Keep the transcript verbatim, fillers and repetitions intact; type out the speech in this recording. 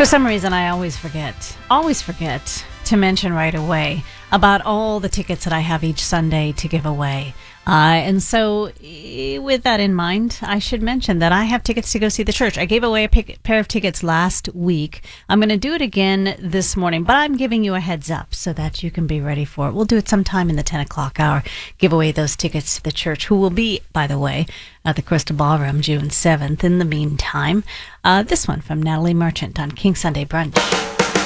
For some reason, I always forget, always forget to mention right away about all the tickets that I have each Sunday to give away. Uh, and so eh, with that in mind, I should mention that I have tickets to go see the church. I gave away a pic- pair of tickets last week. I'm going to do it again this morning, but I'm giving you a heads up so that you can be ready for it. We'll do it sometime in the ten o'clock hour. Give away those tickets to the church, who will be, by the way, at the Crystal Ballroom June seventh. In the meantime, uh, this one from Natalie Merchant on King Sunday Brunch.